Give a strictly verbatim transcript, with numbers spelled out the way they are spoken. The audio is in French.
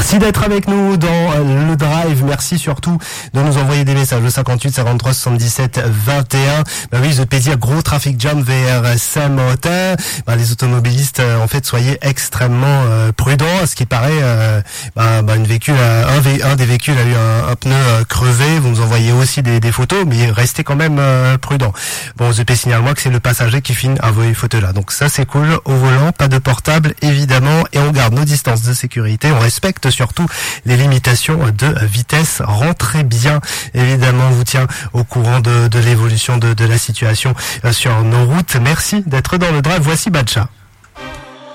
Merci d'être avec nous dans le drive. Merci surtout de nous envoyer des messages au cinquante-huit cinquante-trois soixante-dix-sept vingt et un. Bah oui, je peux dire gros trafic jam vers Saint-Martin. Bah, les automobilistes, euh, en fait, soyez extrêmement euh, prudents. Ce qui paraît, euh, bah, bah, une véhicule, un, vé, un des véhicules a eu un, un pneu euh, crevé. Vous nous envoyez aussi des, des photos, mais restez quand même euh, prudents. Bon, Z P signale moi que c'est le passager qui filme à vos photos là. Donc ça, c'est cool. Au volant, pas de portable, évidemment, et on garde nos distances de sécurité. On respecte surtout les limitations de vitesse. Rentrez bien, évidemment, on vous tient au courant de, de l'évolution de, de la situation sur nos routes. Merci d'être dans le drive. Voici Badcha.